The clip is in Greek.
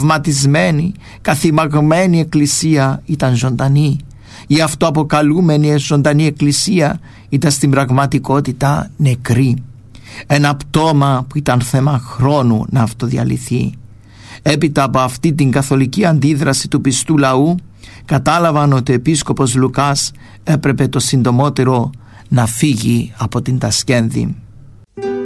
βματισμένη, καθημαγμένη εκκλησία ήταν ζωντανή. Η αυτοαποκαλούμενη ζωντανή εκκλησία ήταν στην πραγματικότητα νεκρή. Ένα πτώμα που ήταν θέμα χρόνου να αυτοδιαλυθεί. Έπειτα από αυτή την καθολική αντίδραση του πιστού λαού, κατάλαβαν ότι ο επίσκοπος Λουκάς έπρεπε το συντομότερο να φύγει από την Τασκένδη.